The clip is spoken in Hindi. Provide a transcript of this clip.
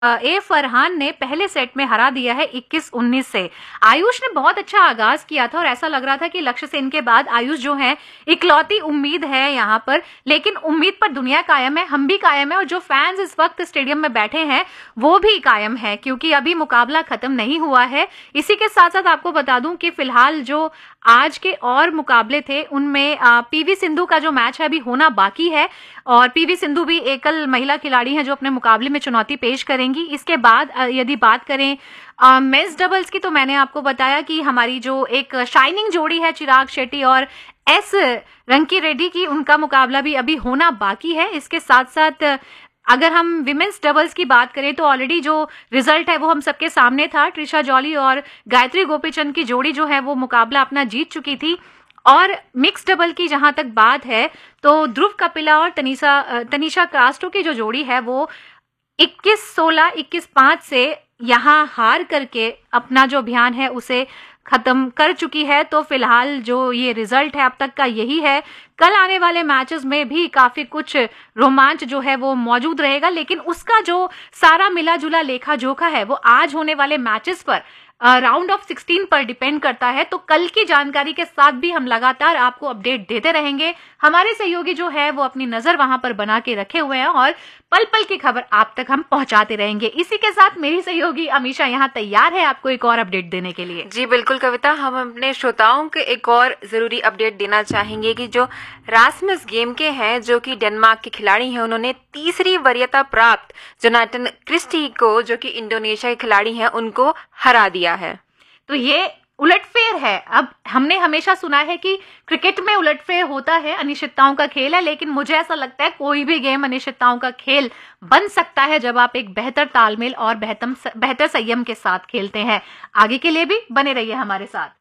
ए फरहान ने पहले सेट में हरा दिया है 21-19 से। आयुष ने बहुत अच्छा आगाज किया था और ऐसा लग रहा था कि लक्ष्य सेन के बाद आयुष जो है इकलौती उम्मीद है यहाँ पर, लेकिन उम्मीद पर दुनिया कायम है, हम भी कायम है और जो फैंस इस वक्त स्टेडियम में बैठे हैं वो भी कायम है, क्योंकि अभी मुकाबला खत्म नहीं हुआ है। इसी के साथ साथ आपको बता दूं कि फिलहाल जो आज के और मुकाबले थे उनमें पीवी सिंधु का जो मैच है अभी होना बाकी है और पीवी सिंधु भी एकल महिला खिलाड़ी हैं जो अपने मुकाबले में चुनौती पेश करेंगी। इसके बाद यदि बात करें मेंस डबल्स की, तो मैंने आपको बताया कि हमारी जो एक शाइनिंग जोड़ी है चिराग शेट्टी और एस रंकी रेड्डी की, उनका मुकाबला भी अभी होना बाकी है। इसके साथ साथ अगर हम विमेंस डबल्स की बात करें तो ऑलरेडी जो रिजल्ट है वो हम सबके सामने था। ट्रिशा जॉली और गायत्री गोपीचंद की जोड़ी जो है वो मुकाबला अपना जीत चुकी थी। और मिक्स डबल की जहां तक बात है तो ध्रुव कपिला और तनीषा क्रास्टो की जो जोड़ी है वो 21-16, 21-5 से यहां हार करके अपना जो अभियान है उसे खत्म कर चुकी है। तो फिलहाल जो ये रिजल्ट है अब तक का यही है। कल आने वाले मैचेस में भी काफी कुछ रोमांच जो है वो मौजूद रहेगा, लेकिन उसका जो सारा मिला जुला लेखा जोखा है वो आज होने वाले मैचेस पर राउंड ऑफ 16 पर डिपेंड करता है। तो कल की जानकारी के साथ भी हम लगातार आपको अपडेट देते रहेंगे। हमारे सहयोगी जो है वो अपनी नजर वहां पर बना के रखे हुए हैं और पल पल की खबर आप तक हम पहुंचाते रहेंगे। इसी के साथ मेरी सहयोगी अमीशा यहाँ तैयार है आपको एक और अपडेट देने के लिए। जी बिल्कुल कविता, हम अपने श्रोताओं को एक और जरूरी अपडेट देना चाहेंगे कि जो रासमस गेम के हैं जो कि डेनमार्क के खिलाड़ी हैं, उन्होंने तीसरी वरीयता प्राप्त जोनाथन क्रिस्टी को, जो कि इंडोनेशिया के खिलाड़ी हैं, उनको हरा दिया है। तो ये उलटफेर है। अब हमने हमेशा सुना है कि क्रिकेट में उलटफेर होता है, अनिश्चितताओं का खेल है, लेकिन मुझे ऐसा लगता है कोई भी गेम अनिश्चितताओं का खेल बन सकता है जब आप एक बेहतर तालमेल और बेहतर संयम के साथ खेलते हैं। आगे के लिए भी बने रहिए हमारे साथ।